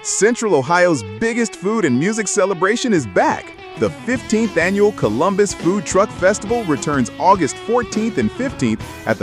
Central Ohio's biggest food and music celebration is back. The 15th annual Columbus Food Truck Festival returns August 14th and 15th at the